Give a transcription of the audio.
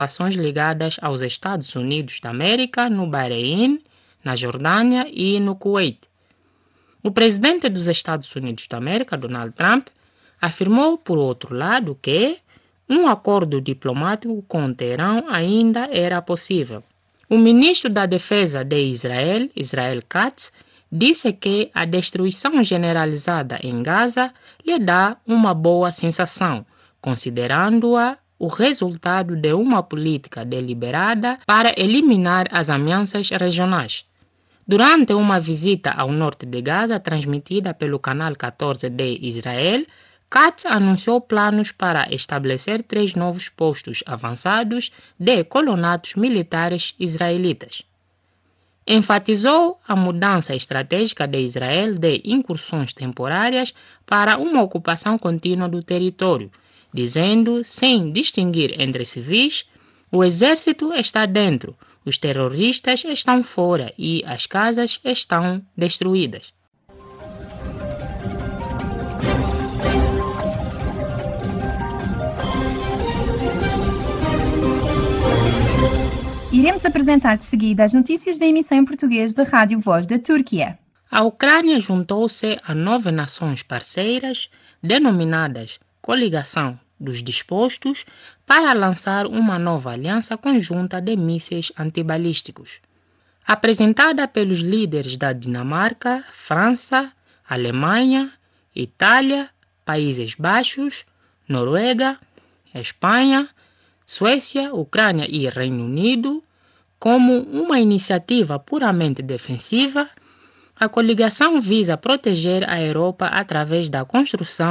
ações ligadas aos Estados Unidos da América no Bahrein, na Jordânia e no Kuwait. O presidente dos Estados Unidos da América, Donald Trump, afirmou, por outro lado, que um acordo diplomático com Teherã ainda era possível. O ministro da Defesa de Israel, Israel Katz, disse que a destruição generalizada em Gaza lhe dá uma boa sensação, considerando-a o resultado de uma política deliberada para eliminar as ameaças regionais. Durante uma visita ao norte de Gaza, transmitida pelo canal 14 de Israel, Katz anunciou planos para estabelecer 3 novos postos avançados de colonatos militares israelitas. Enfatizou a mudança estratégica de Israel de incursões temporárias para uma ocupação contínua do território, dizendo, sem distinguir entre civis, o exército está dentro, os terroristas estão fora e as casas estão destruídas. Iremos apresentar de seguida as notícias da emissão em português da Rádio Voz da Turquia. A Ucrânia juntou-se a 9 nações parceiras, denominadas Coligação dos Dispostos, para lançar uma nova aliança conjunta de mísseis antibalísticos. Apresentada pelos líderes da Dinamarca, França, Alemanha, Itália, Países Baixos, Noruega, Espanha, Suécia, Ucrânia e Reino Unido, como uma iniciativa puramente defensiva, a coligação visa proteger a Europa através da construção